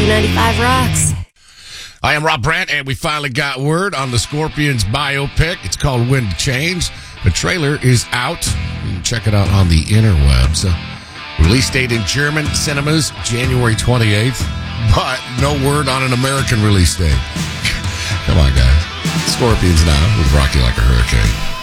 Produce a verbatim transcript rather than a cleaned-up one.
B ninety-five rocks. I am Rob Brandt, and we finally got word on the Scorpions biopic. It's called Wind to Change. The trailer is out. You can check it out on the interwebs. Uh, release date in German cinemas, January twenty-eighth, but no word on an American release date. Come on, guys. Scorpions now with Rock You Like a Hurricane.